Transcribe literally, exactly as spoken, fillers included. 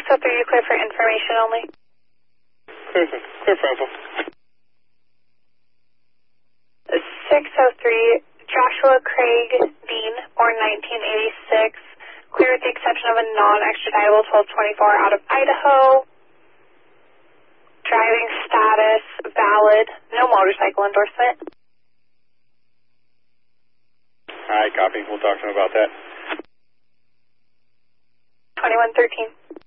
oh three, you clear for information only. Clear, clear for info. six oh three, Joshua Craig Dean, born nineteen eighty-six, clear with the exception of a non-extraditable twelve twenty-four out of Idaho. Driving status, valid, no motorcycle endorsement. Alright, copy. We'll talk to him about that. twenty-one thirteen.